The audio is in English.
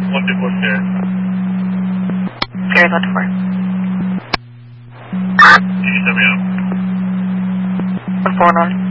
124 Sierra 124. Can you send me out? 141.